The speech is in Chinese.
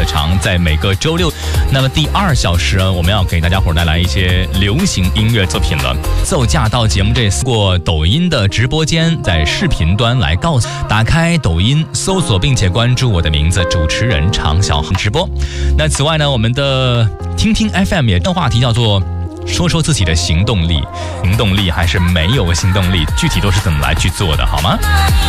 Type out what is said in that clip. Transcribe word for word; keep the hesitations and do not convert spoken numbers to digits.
的长，在每个周六。那么第二小时呢，我们要给大家伙带来一些流行音乐作品了。奏驾到节目这次过抖音的直播间，在视频端来告诉，打开抖音搜索并且关注我的名字，主持人常小航直播。那此外呢，我们的听听 F M 也的话题叫做说说自己的行动力，行动力还是没有行动力，具体都是怎么来去做的，好吗？